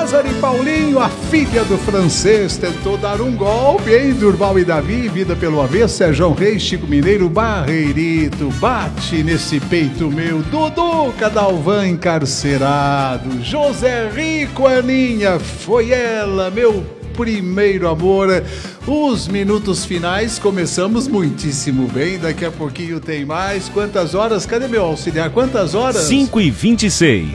César e Paulinho, a filha do francês, tentou dar um golpe, hein? Durval e Davi, vida pelo avesso, Sérgio Reis, Chico Mineiro, Barreirito, bate nesse peito meu, Dudu, Cadalvan encarcerado, José Rico, Aninha, foi ela, meu primeiro amor. Os minutos finais, começamos muitíssimo bem, daqui a pouquinho tem mais. Quantas horas? Cadê meu auxiliar? Quantas horas? 5h26.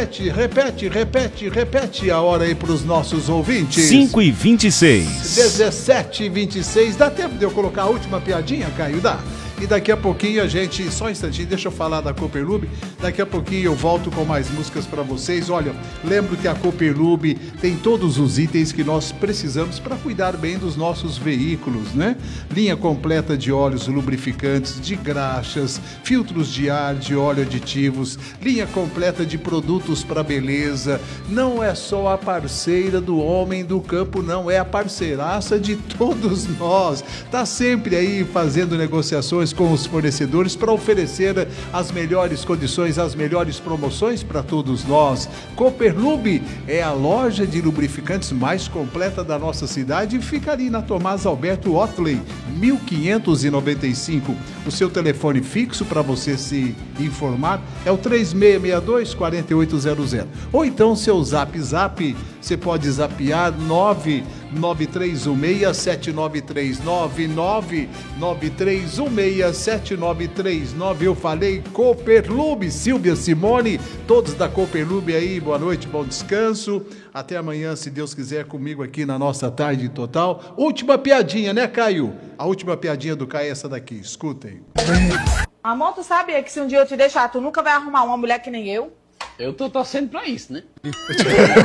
Repete a hora aí para os nossos ouvintes. 5h26. 17h26. Dá tempo de eu colocar a última piadinha, Caio? Dá. E daqui a pouquinho a gente, só um instantinho, deixa eu falar da Cooperlube. Daqui a pouquinho eu volto com mais músicas para vocês. Olha, lembro que a Cooperlube tem todos os itens que nós precisamos para cuidar bem dos nossos veículos, né? Linha completa de óleos lubrificantes, de graxas, filtros de ar, de óleo aditivos, linha completa de produtos para beleza. Não é só a parceira do homem do campo, não, é a parceiraça de todos nós. Tá sempre aí fazendo negociações com os fornecedores para oferecer as melhores condições, as melhores promoções para todos nós. Cooperlube é a loja de lubrificantes mais completa da nossa cidade e fica ali na Tomás Alberto Otley, 1595. O seu telefone fixo para você se informar é o 3662-4800. Ou então seu zap, você pode zapear 993167939, 993167939. Eu falei Cooperlube, Silvia Simone, todos da Cooperlube aí, boa noite, bom descanso. Até amanhã, se Deus quiser, comigo aqui na nossa tarde total. Última piadinha, né, Caio? A última piadinha do Caio é essa daqui, escutem. Amor, tu sabia que se um dia eu te deixar, tu nunca vai arrumar uma mulher que nem eu? Eu tô torcendo pra isso, né?